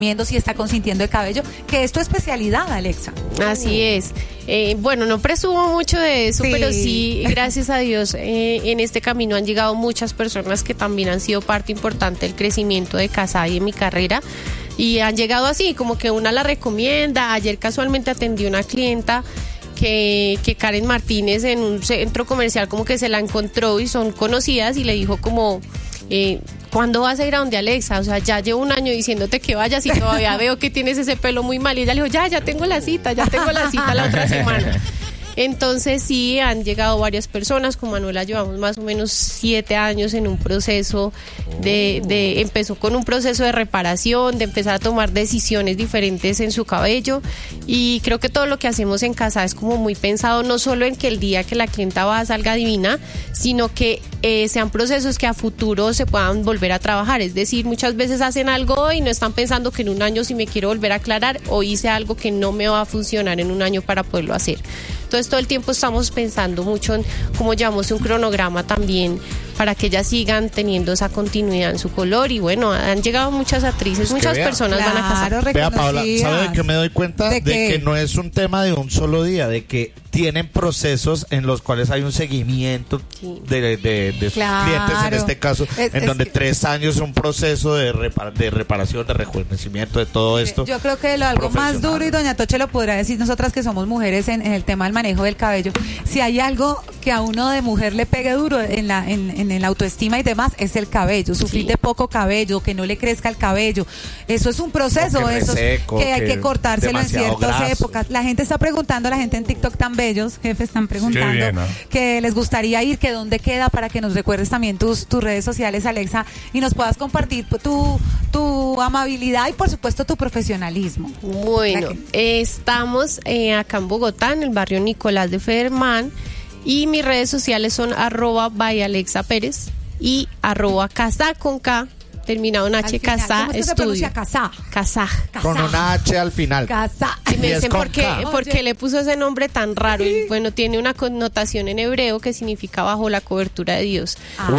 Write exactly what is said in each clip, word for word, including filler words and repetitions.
si está consintiendo el cabello, que es tu especialidad, Alexa. Así es. Eh, bueno, no presumo mucho de eso, Sí. pero sí, gracias a Dios, eh, en este camino han llegado muchas personas que también han sido parte importante del crecimiento de Casa y en mi carrera. Y han llegado así, como que una la recomienda. Ayer casualmente atendí una clienta que, que Karen Martínez en un centro comercial como que se la encontró y son conocidas y le dijo como... Eh, ¿cuándo vas a ir a donde Alexa? O sea, ya llevo un año diciéndote que vayas y todavía veo que tienes ese pelo muy mal. Y ella le dijo, ya, ya tengo la cita, ya tengo la cita la otra semana. Entonces sí, han llegado varias personas. Con Manuela llevamos más o menos siete años en un proceso de, de empezó con un proceso de reparación, de empezar a tomar decisiones diferentes en su cabello, y creo que todo lo que hacemos en Casa es como muy pensado, no solo en que el día que la clienta va salga divina, sino que eh, sean procesos que a futuro se puedan volver a trabajar. Es decir, muchas veces hacen algo hoy y no están pensando que en un año, si me quiero volver a aclarar, o hice algo que no me va a funcionar en un año para poderlo hacer. Entonces todo el tiempo estamos pensando mucho en cómo llevamos un cronograma también para que ellas sigan teniendo esa continuidad en su color. Y bueno, han llegado muchas actrices, pues muchas vea, personas claro, van a casar. Vea, Paola, ¿sabe de qué me doy cuenta? ¿De, de que no es un tema de un solo día, de que tienen procesos en los cuales hay un seguimiento sí. de, de, de, de claro. sus clientes, en este caso, es, en es donde que... tres años es un proceso de, repar de reparación, de rejuvenecimiento, de todo esto. Yo creo que lo algo más duro, y doña Toche lo podrá decir, nosotras que somos mujeres en, en el tema del manejo del cabello, si hay algo que a uno de mujer le pegue duro en la, en, en, en la autoestima y demás, es el cabello, sufrir sí. de poco cabello, que no le crezca el cabello, eso es un proceso, eso reseco, es, que hay que, que cortárselo en ciertas graso. épocas. La gente está preguntando, la gente en TikTok tan bellos, jefe, están preguntando bien, ¿no? que les gustaría ir, que dónde queda, para que nos recuerdes también tus, tus redes sociales, Alexa, y nos puedas compartir tu, tu amabilidad y por supuesto tu profesionalismo. Bueno, eh, estamos eh, acá en Bogotá, en el barrio Nicolás de Federman, y mis redes sociales son arroba by Alexa Pérez y arroba casa con K, terminado en H, Casa Estudio. Casa. Casa. Con una H al final. Casa. Y me dicen por qué, por qué le puso ese nombre tan raro. Y bueno, tiene una connotación en hebreo que significa bajo la cobertura de Dios.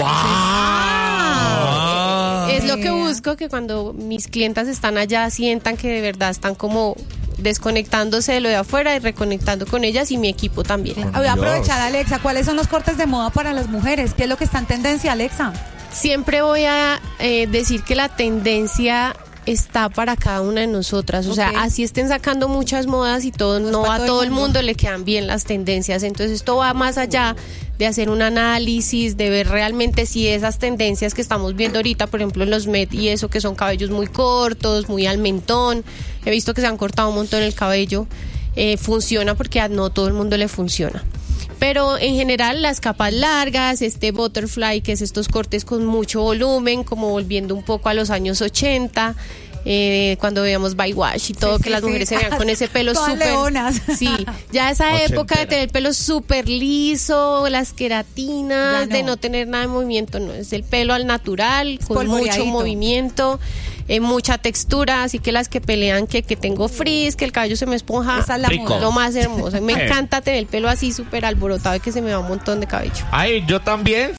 Ah, wow. Entonces, eh, es lo que busco, que cuando mis clientas están allá sientan que de verdad están como desconectándose de lo de afuera y reconectando con ellas, y mi equipo también. Voy a aprovechar, Alexa, ¿cuáles son los cortes de moda para las mujeres? ¿Qué es lo que está en tendencia, Alexa? Siempre voy a eh, decir que la tendencia está para cada una de nosotras, o okay. sea, así estén sacando muchas modas y todo, no, no a todo, todo el mundo. mundo le quedan bien las tendencias. Entonces esto va más allá de hacer un análisis, de ver realmente si esas tendencias que estamos viendo ahorita, por ejemplo en los Met y eso, que son cabellos muy cortos, muy al mentón, he visto que se han cortado un montón el cabello, eh, funciona, porque a no todo el mundo le funciona. Pero en general las capas largas, este butterfly, que es estos cortes con mucho volumen, como volviendo un poco a los años ochenta, eh, cuando veíamos Baywatch y todo, sí, que sí, las mujeres sí. se veían con ese pelo súper... leonas. Sí, ya esa época de tener el pelo súper liso, las queratinas, no. de no tener nada de movimiento, no, es el pelo al natural, con mucho movimiento, eh, mucha textura, así que las que pelean que, que tengo frizz, que el cabello se me esponja, esa es la moda, lo más hermoso. Me encanta tener el pelo así súper alborotado y que se me va un montón de cabello. Ay, yo también.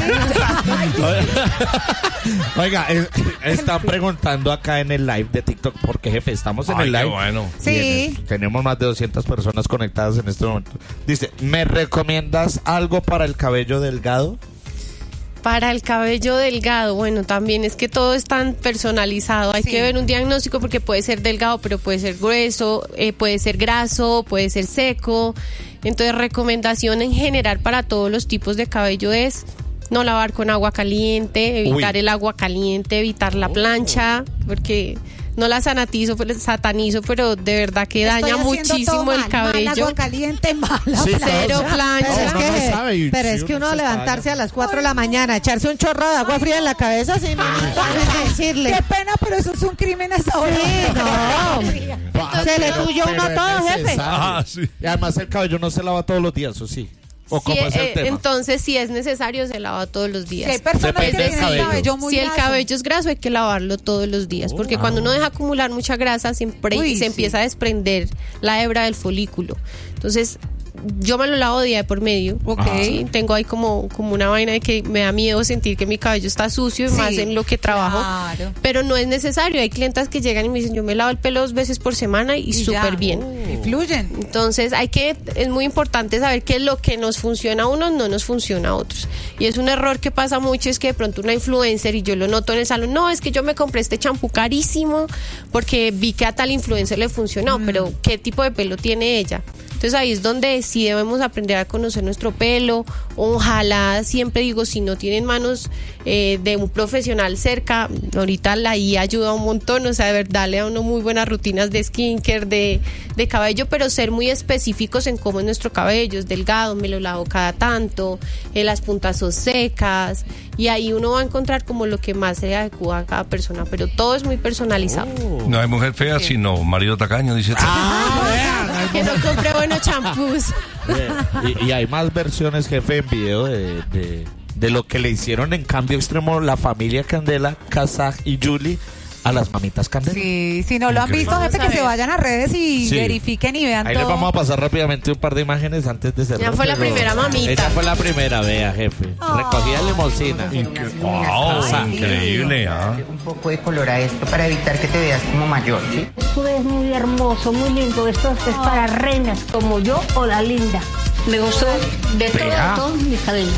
Oiga, eh, están preguntando acá en el live de TikTok, porque jefe, estamos en Ay, el live. Bueno. Sí. En, tenemos más de doscientas personas conectadas en este momento. Dice, ¿me recomiendas algo para el cabello delgado? Para el cabello delgado, bueno, también es que todo es tan personalizado. Hay sí. que ver un diagnóstico, porque puede ser delgado, pero puede ser grueso, eh, puede ser graso, puede ser seco. Entonces, recomendación en general para todos los tipos de cabello es no lavar con agua caliente, evitar Uy. el agua caliente, evitar la plancha, porque no la sanatizo, pues, satanizo, pero de verdad que daña Estoy muchísimo mal, el cabello. Mal agua caliente, mala sí, cero plancha. Pero es no, que, no sabe, pero es que uno levantarse a las cuatro de la mañana, echarse un chorro de agua fría en la cabeza, sin decirle. Qué pena, pero eso es un crimen a esa hora. Sí, no. Se le tuyó uno todo, jefe. Ah, sí. Y además el cabello no se lava todos los días, ¿o sí? ¿O sí, cómo es el eh, tema? Entonces, si es necesario, se lava todos los días. Si hay personas que tienen el cabello, cabello muy Si graso. el cabello es graso, hay que lavarlo todos los días, porque oh, cuando uno deja acumular mucha grasa, siempre Uy, se sí. empieza a desprender la hebra del folículo. Entonces, yo me lo lavo día de por medio. Ok. Sí, tengo ahí como, como una vaina de que me da miedo sentir que mi cabello está sucio, y Sí, más en lo que trabajo. claro. Pero no es necesario. Hay clientas que llegan y me dicen, yo me lavo el pelo dos veces por semana y, Y ya. súper bien. Y fluyen. Entonces hay que, es muy importante saber que lo que nos funciona a unos no nos funciona a otros. Y es un error que pasa mucho, es que de pronto una influencer, y yo lo noto en el salón, no, es que yo me compré este champú carísimo porque vi que a tal influencer le funcionó, pero ¿qué tipo de pelo tiene ella? Entonces ahí es donde sí debemos aprender a conocer nuestro pelo. Ojalá, siempre digo, si no tienen manos eh, de un profesional cerca, ahorita la I A ayuda un montón, o sea, de verdad, darle a uno muy buenas rutinas de skincare, de, de cabello, pero ser muy específicos en cómo es nuestro cabello. Es delgado, me lo lavo cada tanto, eh, las puntas son secas, y ahí uno va a encontrar como lo que más se adecua a cada persona, pero todo es muy personalizado. No hay mujer fea, sino marido tacaño, dice. Que no compre buenos champús. Y, y hay más versiones, jefe, en video de, de, de lo que le hicieron en Cambio Extremo la familia Candela, Kazaj y Julie a las mamitas Candela. Sí, si no lo han Increíble. visto, gente, Vamos a que se ver. vayan a redes y Sí. verifiquen y vean Ahí todo. les vamos a pasar rápidamente un par de imágenes antes de cerrar. Ya fue la pero- primera mamita. Esa fue la primera, vea, jefe. Recogida limosina. Incre- wow, increíble, ¿ah? Un poco de color a esto para evitar que te veas como mayor, ¿sí? Tú eres muy hermoso, muy lindo. Esto es para reinas como yo o la linda. Me gustó de todo, Vea. todo mi cabello.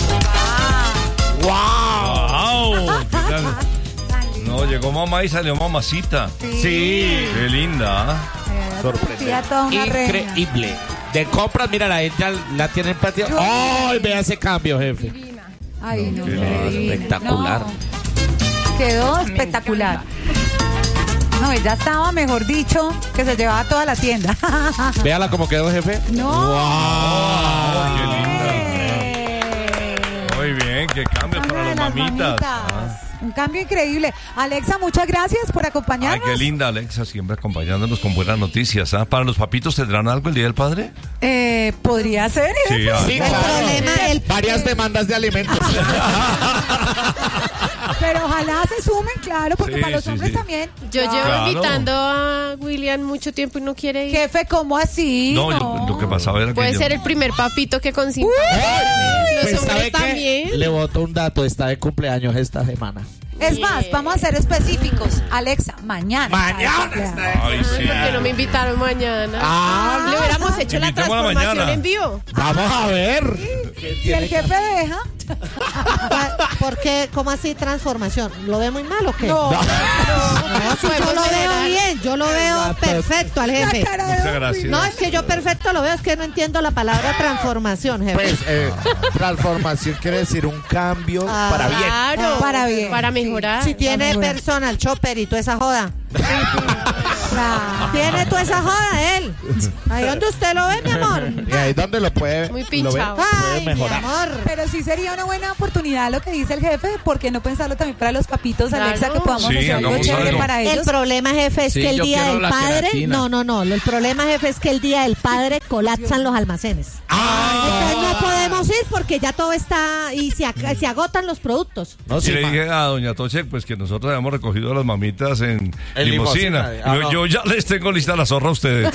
¡Wow! ¿Qué tal? No, llegó mamá y salió mamacita. Sí. Qué linda. ¿ah? Sí, a toda una reina. Increíble. De compras, mira, la ya la tienen patio. Yo- ¡Ay, vea ese cambio, jefe! Ay, no, Qué qué lindo, divina. espectacular. No, quedó espectacular. No, ella estaba, mejor dicho, que se llevaba toda la tienda. Véala cómo quedó, jefe. No. Oh, qué linda. Eh. Muy bien, qué cambio Una para de las las mamitas. mamitas. Ah. Un cambio increíble. Alexa, muchas gracias por Ay, acompañarnos. qué linda Alexa, siempre acompañándonos con buenas noticias. ¿ah? ¿Para los papitos tendrán algo el Día del Padre? Eh, podría ser. Sí, ¿eh? ah. Sí, El claro. problema, el, Varias demandas de alimentos. Pero ojalá se sumen, claro, porque Sí, para los sí, hombres sí. también. Yo Claro. llevo Claro. invitando a William mucho tiempo y no quiere ir. Jefe, ¿cómo así? No, yo- lo que pasaba era que Puede yo- ser el primer papito que consiga. Los Pues, ¿sabe hombres qué? también. Le boto un dato, está de cumpleaños esta semana. Es más, Bien. vamos a ser específicos. Alexa, mañana. Mañana Está de está cumpleaños. Ay, sí. ¿Por qué no me invitaron mañana? Ah. Le hubiéramos hecho la Invitemos a la transformación mañana. en vivo. Vamos a ver. Si el jefe deja. ¿por qué? ¿Cómo así transformación? ¿Lo ve muy mal o qué? No. No, si yo lo veo bien, yo lo veo perfecto al La jefe. cara de Muchas Don gracias. No, es que yo perfecto lo veo, es que no entiendo la palabra transformación, jefe. Pues, eh, transformación quiere decir un cambio Ah. para bien. Claro, Para bien. Para mejorar. Si tiene Vamos a ver. personal shopper y toda esa joda. Claro. Tiene toda esa joda él. Ahí donde usted lo ve, mi amor. Y ahí donde lo puede, Muy lo ve, pinchado. puede Ay, mi mejorar. amor. Pero sí sería una buena oportunidad lo que dice el jefe, porque no pensarlo también para los papitos, Claro. Alexa, que podamos Sí, hacer algo hagamos chévere algo. para El ellos. problema, jefe, es Sí, que el yo día quiero del la padre. queratina. No, no, no. El problema, jefe, es que el día del padre colapsan los almacenes. Entonces no podemos ir porque ya todo está. Y se, ag- se agotan los productos. No, Y sí, le ma- dije a doña Toche pues que nosotros habíamos recogido a las mamitas en, En limusina. limusina. Ah, yo, no. yo ya les tengo lista la zorra a ustedes.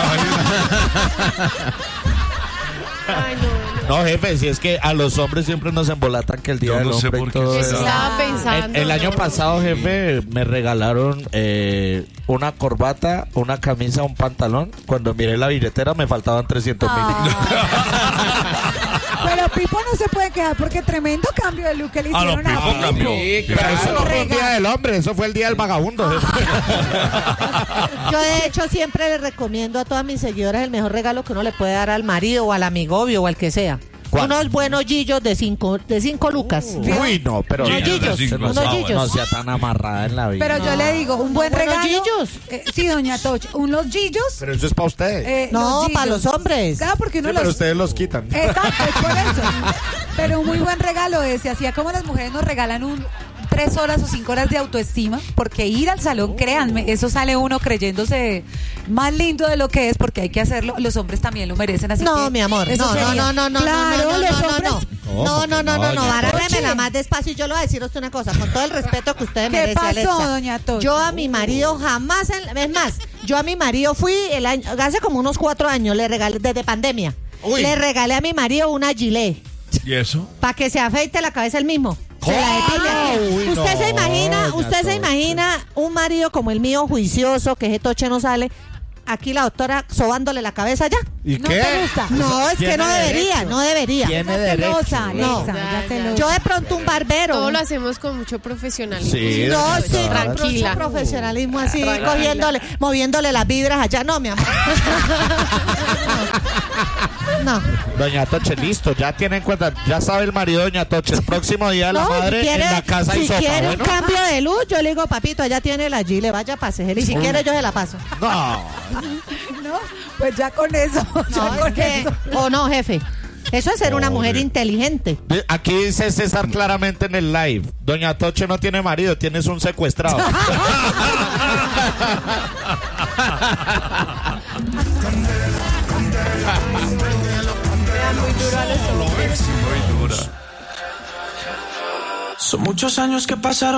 Ay, no, no. No, jefe, si es que a los hombres siempre nos embolatan que el día Yo del no sé hombre por y qué todo será. eso. Estaba pensando. El, el año no. pasado, jefe, me regalaron eh, una corbata, una camisa, un pantalón. Cuando miré la billetera me faltaban trescientos mil. Ah. Pero Pipo no se puede quedar porque tremendo cambio de look que le Ah, no, hicieron a Pipo Pipo. cambió. Sí, Sí, Pero eso no fue el Regalo. día del hombre, eso fue el día del vagabundo. jefe. Yo, de hecho, siempre le recomiendo a todas mis seguidoras el mejor regalo que uno le puede dar al marido o al amigovio o al que sea. ¿Cuál? Unos buenos gillos de cinco, de cinco lucas. Uy, no, pero Gillos de gillos, cinco, no, unos sea- gillos. no sea tan amarrada en la vida. Pero yo le digo, un buen Buenos regalo. gillos. Eh, sí, doña Toche, unos gillos. Pero eso es para ustedes. eh, No, los para gillos. los hombres. Claro, porque uno Sí, pero los. ustedes los quitan. Exacto, es por eso. Pero un muy buen regalo ese, así como las mujeres nos regalan un tres horas o cinco horas de autoestima, porque ir al salón, créanme, eso sale uno creyéndose más lindo de lo que es, porque hay que hacerlo. Los hombres también lo merecen, así No, que mi amor, eso no, no, sería- no, no, no, Claro, no, no, los no, hombres. no, no, no, no, no, no, doña agárremela Toche. más despacio y yo le voy a decir a usted una cosa, con todo el respeto que usted ¿Qué merece, pasó, Alexa. doña Toche? Yo a mi marido jamás, en- es más, yo a mi marido fui el año, hace como unos cuatro años, le regalé desde pandemia. Uy. Le regalé a mi marido una gilet ¿Y eso? para que se afeite la cabeza él mismo. Se la depile. Uy, usted no, se imagina, doña usted se Toche. imagina un marido como el mío, juicioso, que ese toche no sale. Aquí la doctora sobándole la cabeza ya. ¿Y ¿No qué? te gusta? No, es que Tiene no debería, derecho. no debería. Tiene Esa derecho. celosa, No. Alexa, ya Ya, celosa. Yo de pronto un barbero. Todo lo hacemos con mucho profesionalismo. Sí, No, doña sí, Toche. con Tranquila. mucho profesionalismo así, Tranquila. cogiéndole, moviéndole las vibras allá. No, mi amor. No. Doña Toche, listo, ya tiene en cuenta, ya sabe el marido de Doña Toche, el próximo día de la No, madre si quiere, en la casa si y sopa, quiere bueno. un cambio de luz, yo le digo, papito, allá tiene la Gile, vaya, pásejela. Y si quiere, yo se la paso. No, No, pues ya con eso. ya No, con es que, eso. o no, jefe. Eso es ser una mujer Pobre. inteligente. aquí dice César claramente en el live, Doña Toche no tiene marido, tienes un secuestrado. Muy dura. Son muchos años que pasaron.